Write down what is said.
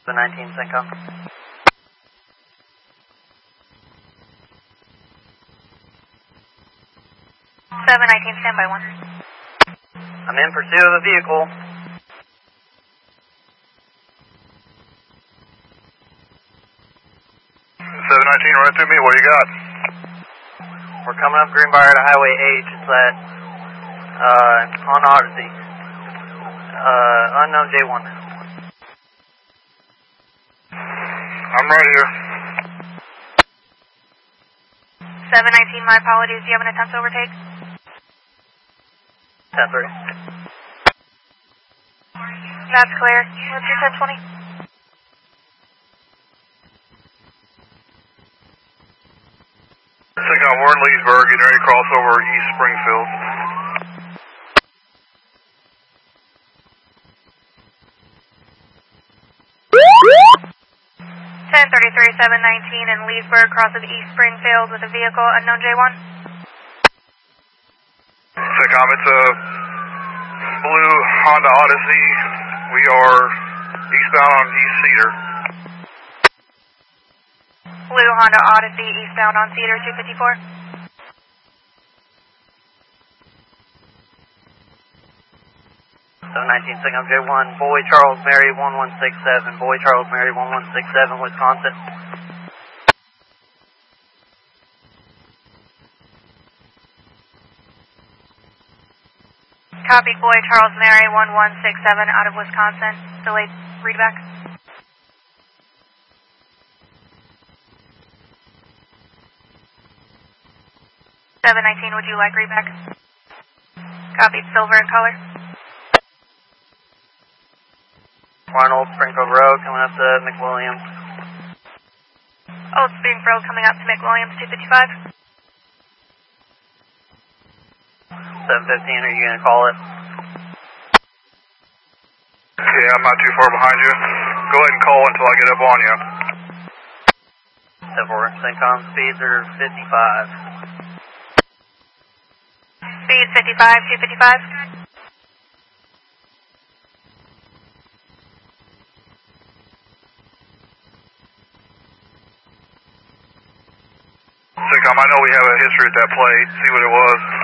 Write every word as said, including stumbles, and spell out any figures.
seven nineteen, CENTCOM. seven nineteen, standby one. I'm in pursuit of a vehicle. seven nineteen, run through me, what do you got? We're coming up Greenbrier to Highway H. It's at, uh, on Odyssey. Uh, unknown J one. I'm right here. seven nineteen, my apologies. Do you have an attempt to overtake? ten three. That's clear. What's your ten twenty? CENTCOM, we're in Leesburg, getting ready to cross over East Springfield. ten thirty-three, seven nineteen in Leesburg, crosses East Springfield with a vehicle, unknown J one. CENTCOM, it's a blue Honda Odyssey. We are eastbound on East Cedar. Blue Honda Odyssey, eastbound on Cedar, two fifty-four. seven nineteen, CENTCOM J one, Boy Charles Mary one one six seven, Boy Charles Mary one one six seven, Wisconsin. Copy, Boy Charles Mary one one six seven out of Wisconsin. Delayed readback. seven nineteen, would you like readback? Copy, silver in color. Arnold, Springfield Road, coming up to McWilliams. Old Springfield coming up to McWilliams, two fifty-five. seven fifteen, are you going to call it? Yeah, I'm not too far behind you. Go ahead and call until I get up on you. seven four, CENTCOM, speeds are fifty-five. Speed fifty-five, two fifty-five. CENTCOM, I know we have a history at that plate. See what it was.